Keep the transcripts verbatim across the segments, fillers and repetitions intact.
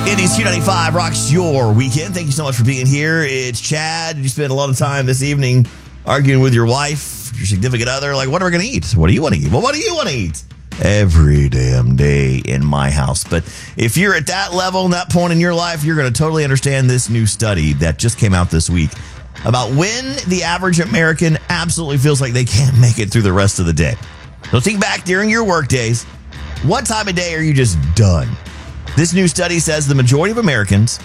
Indy's Q ninety-five rocks your weekend. Thank you so much for being here. It's Chad. You spent a lot of time this evening arguing with your wife, your significant other. Like, what are we going to eat? What do you want to eat? Well, what do you want to eat? Every damn day in my house. But if you're at that level and that point in your life, you're going to totally understand this new study that just came out this week about when the average American absolutely feels like they can't make it through the rest of the day. So think back during your work days. What time of day are you just done? This new study says the majority of Americans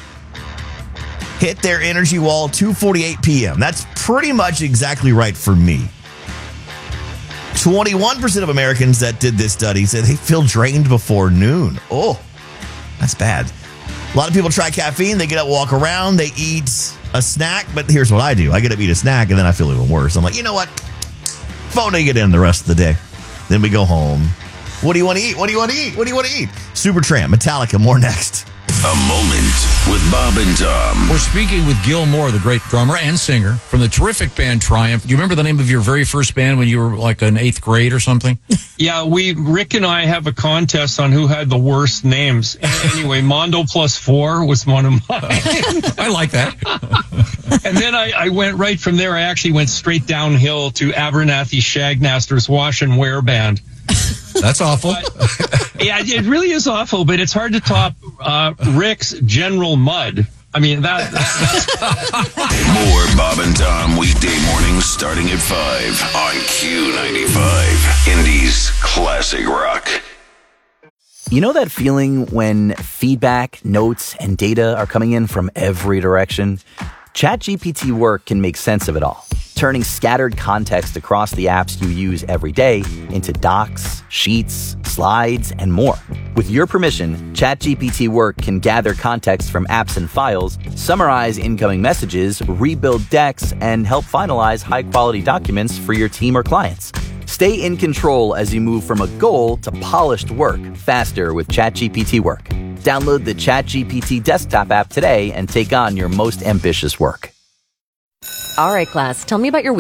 hit their energy wall two forty-eight p.m. That's pretty much exactly right for me. twenty-one percent of Americans that did this study said they feel drained before noon. Oh, that's bad. A lot of people try caffeine. They get up, walk around, they eat a snack. But here's what I do. I get up, eat a snack, and then I feel even worse. I'm like, you know what? Phoning it in the rest of the day. Then we go home. What do you want to eat? What do you want to eat? What do you want to eat? Supertramp, Metallica, more next. A moment with Bob and Tom. We're speaking with Gil Moore, the great drummer and singer from the terrific band Triumph. Do you remember the name of your very first band when you were like in eighth grade or something? Yeah, we Rick and I have a contest on who had the worst names. Anyway, Mondo Plus Four was one of mine. I like that. And then I, I went right from there. I actually went straight downhill to Abernathy Shagnasters Wash and Wear Band. That's awful. But, yeah, it really is awful, but it's hard to top uh, Rick's General Mud. I mean, that, that that's... More Bob and Tom weekday mornings starting at five on Q ninety-five, Indy's classic rock. You know that feeling when feedback, notes, and data are coming in from every direction? ChatGPT Work can make sense of it all, turning scattered context across the apps you use every day into docs, sheets, slides, and more. With your permission, ChatGPT Work can gather context from apps and files, summarize incoming messages, rebuild decks, and help finalize high-quality documents for your team or clients. Stay in control as you move from a goal to polished work faster with ChatGPT Work. Download the ChatGPT desktop app today and take on your most ambitious work. All right, class, tell me about your week.